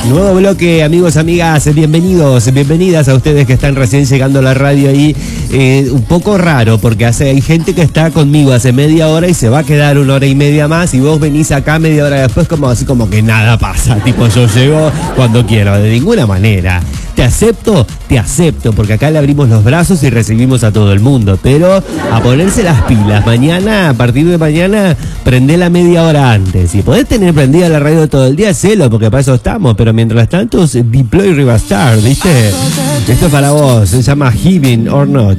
Nuevo bloque, amigos, amigas, bienvenidos, bienvenidas a ustedes que están recién llegando a la radio ahí. Un poco raro porque hay gente que está conmigo hace media hora y se va a quedar 1 hora y media más, y vos venís acá media hora después como así como que nada pasa, tipo yo llego cuando quiero, de ninguna manera. Te acepto, porque acá le abrimos los brazos y recibimos a todo el mundo, pero a ponerse las pilas. Mañana, a partir de mañana, prendé la media hora antes. Si podés tener prendida la radio todo el día, hacelo, porque para eso estamos, pero mientras tanto, deploy Rivastar, ¿viste? Esto es para vos, se llama Heaven or Not.